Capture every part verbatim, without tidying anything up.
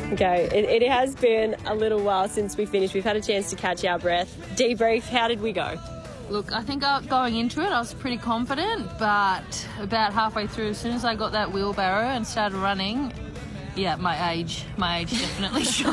Okay, it, it has been a little while since we finished. We've had a chance to catch our breath. Debrief, how did we go? Look, I think uh, going into it, I was pretty confident, but about halfway through, as soon as I got that wheelbarrow and started running, yeah, my age, my age definitely showed.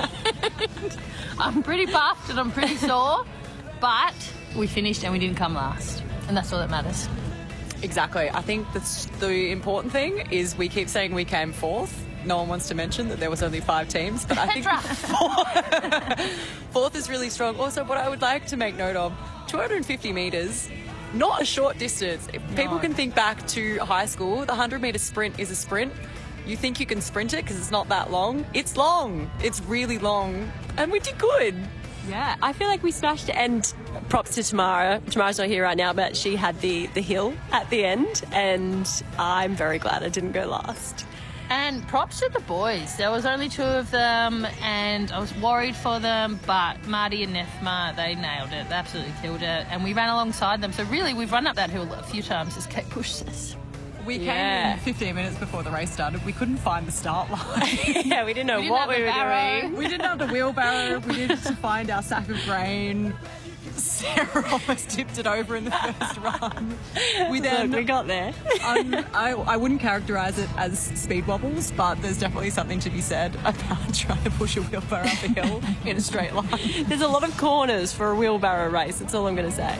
I'm pretty buffed and I'm pretty sore, but we finished and we didn't come last, and that's all that matters. Exactly. I think that's the important thing is we keep saying we came fourth. No one wants to mention that there was only five teams, but I think fourth, fourth is really strong. Also, what I would like to make note of, two hundred fifty metres, not a short distance. If people No. can think back to high school, the one hundred metre sprint is a sprint. You think you can sprint it because it's not that long. It's long. It's really long. And we did good. Yeah, I feel like we smashed it, and props to Tamara. Tamara's not here right now, but she had the, the hill at the end, and I'm very glad I didn't go last. And props to the boys. There was only two of them, and I was worried for them, but Marty and Nethma, they nailed it. They absolutely killed it. And we ran alongside them. So really, we've run up that hill a few times, as Kate Push says. We Yeah. came in fifteen minutes before the race started. We couldn't find the start line. Yeah, we didn't know We didn't what have we the were barrow. doing. We didn't have the wheelbarrow. We needed to find our sack of grain. Sarah almost tipped it over in the first run. We then, Look, we got there. um, I, I wouldn't characterise it as speed wobbles, but there's definitely something to be said about trying to push a wheelbarrow up a hill in a straight line. There's a lot of corners for a wheelbarrow race. That's all I'm going to say.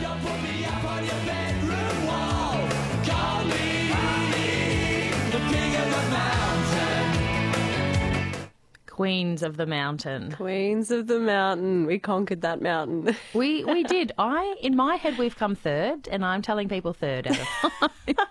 Queens of the mountain. Queens of the mountain. We conquered that mountain. We we did. I in my head we've come third, and I'm telling people third out of five.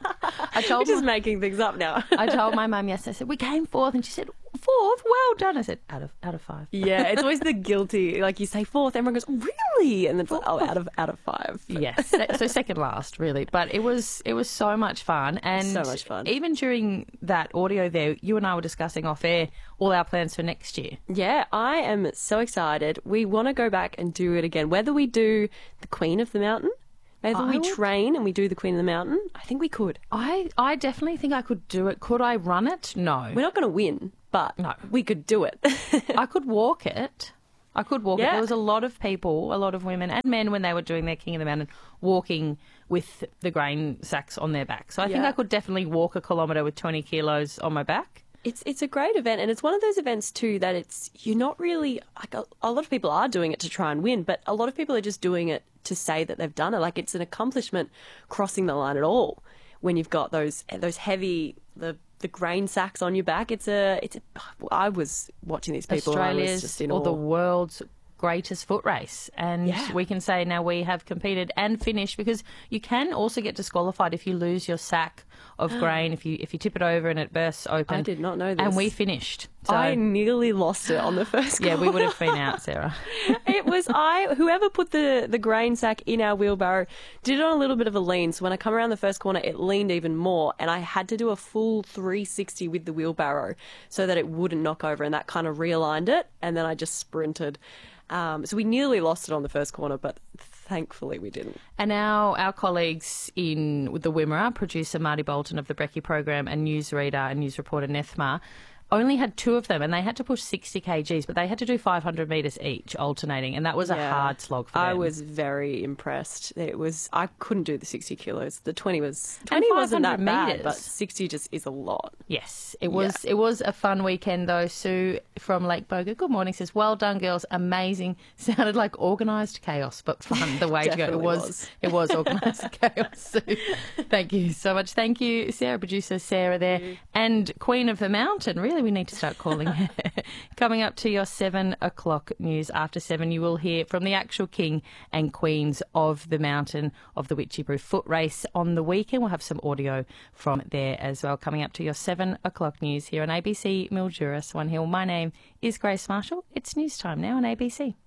I We're told just my, making things up now. I told my mum yesterday. I said we came fourth, and she said fourth. Well done. I said out of out of five. Yeah, it's always the guilty. Like you say fourth, everyone goes, really? And then it's like, oh, out of out of five. Yes, so so second last, really. But it was it was so much fun, and So much fun. Even during that audio there, you and I were discussing off air all our plans for next year. Yeah, I am so excited. We want to go back and do it again. Whether we do the Queen of the Mountain, whether I we would- train and we do the Queen of the Mountain, I think we could. I I definitely think I could do it. Could I run it? No. We're not going to win, but No. we could do it. I could walk it. I could walk it. Yeah. There was a lot of people, a lot of women and men when they were doing their King of the Mountain, walking with the grain sacks on their back. So I think Yeah. I could definitely walk a kilometre with twenty kilos on my back. It's it's a great event, and it's one of those events too that it's you're not really like a, a lot of people are doing it to try and win, but a lot of people are just doing it to say that they've done it. Like it's an accomplishment crossing the line at all when you've got those those heavy the the grain sacks on your back. It's a it's a, I was watching these people and I was Australia's just in or awe. the world's greatest foot race, and Yeah. we can say now we have competed and finished, because you can also get disqualified if you lose your sack of grain, if you if you tip it over and it bursts open. I did not know this. And we finished. So I nearly lost it on the first yeah, we corner. would have been out, Sarah. It was I whoever put the the grain sack in our wheelbarrow did it on a little bit of a lean, so when I come around the first corner it leaned even more, and I had to do a full three sixty with the wheelbarrow so that it wouldn't knock over, and that kind of realigned it, and then I just sprinted. Um, so we nearly lost it on the first corner, but thankfully we didn't. And our, our colleagues in with the Wimmera, producer Marty Bolton of the Brekkie program and newsreader and news reporter Nethma, only had two of them, and they had to push sixty kilograms, but they had to do five hundred metres each, alternating, and that was a Yeah. hard slog for them. I was very impressed. It was I couldn't do the sixty kilos. The twenty was And twenty wasn't that five hundred bad, metres. but sixty just is a lot. Yes, it was. It was a fun weekend, though. Sue from Lake Boga, good morning, says, "Well done, girls. Amazing. Sounded like organised chaos, but fun. The way to go. It Definitely was. was. It was organised chaos." Sue. Thank you so much. Thank you, Sarah, producer Sarah there, and Queen of the Mountain. Really, we need to start calling her. Coming up to your seven o'clock news. After seven, you will hear from the actual king and queens of the mountain of the Witchy-Brew foot race on the weekend. We'll have some audio from there as well. Coming up to your seven o'clock news here on A B C Mildura, Swan Hill. My name is Grace Marshall. It's news time now on A B C.